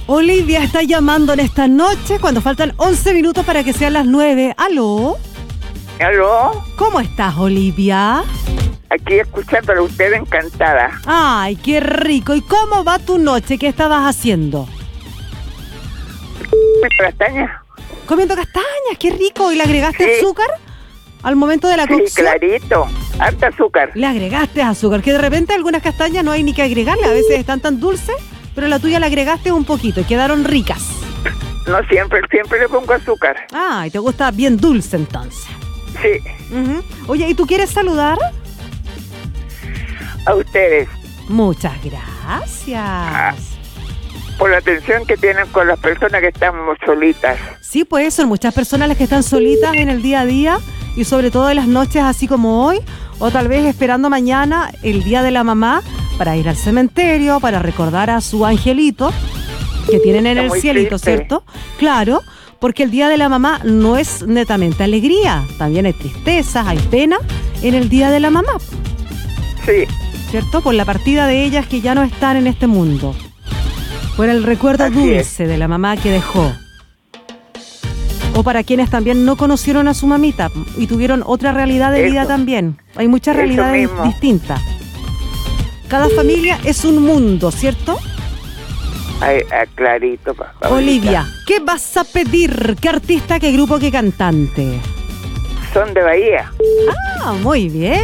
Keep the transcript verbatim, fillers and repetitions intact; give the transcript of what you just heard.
Olivia está llamando en esta noche cuando faltan once minutos para que sean las nueve. ¿Aló? ¿Aló? ¿Cómo estás, Olivia? Aquí escuchándolo a usted, encantada. Ay, qué rico. ¿Y cómo va tu noche? ¿Qué estabas haciendo? ¿Castaña? Comiendo castañas, qué rico. ¿Y le agregaste Sí. azúcar al momento de la Sí, cocción? clarito. Harta azúcar. Le agregaste azúcar, que de repente algunas castañas no hay ni que agregarle. A veces están tan dulces, pero la tuya le agregaste un poquito y quedaron ricas. No siempre, siempre le pongo azúcar. Ah, y te gusta bien dulce entonces. Sí, Ujú. Oye, ¿y tú quieres saludar? a ustedes. Muchas gracias. Por la atención que tienen con las personas que estamos solitas. Sí, pues son muchas personas las que están solitas en el día a día y sobre todo en las noches así como hoy, o tal vez esperando mañana el día de la mamá para ir al cementerio, para recordar a su angelito que tienen en Está el muy cielito, triste. ¿cierto? Claro, porque el día de la mamá no es netamente alegría, también hay tristezas, hay pena en el día de la mamá, Sí, ¿cierto? Por la partida de ellas que ya no están en este mundo. Por el recuerdo Así dulce de la mamá que dejó. O para quienes también no conocieron a su mamita y tuvieron otra realidad de Eso. vida también. Hay muchas Eso realidades mismo. distintas. Cada familia es un mundo, ¿cierto? ay, ay, clarito. pa- Paulita. Olivia, ¿qué vas a pedir? ¿Qué artista, qué grupo, qué cantante? Son de Bahía. Ah, muy bien.